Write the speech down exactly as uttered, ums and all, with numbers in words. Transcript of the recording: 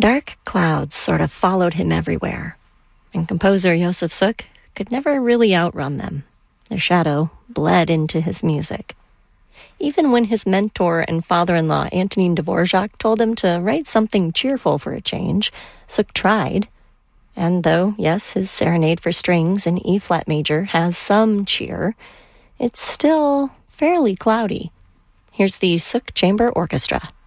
Dark clouds sort of followed him everywhere, and composer Josef Suk could never really outrun them. Their shadow bled into his music. Even when his mentor and father-in-law Antonin Dvorak told him to write something cheerful for a change, Suk tried. And though, yes, his Serenade for Strings in E-flat major has some cheer, it's still fairly cloudy. Here's the Suk Chamber Orchestra.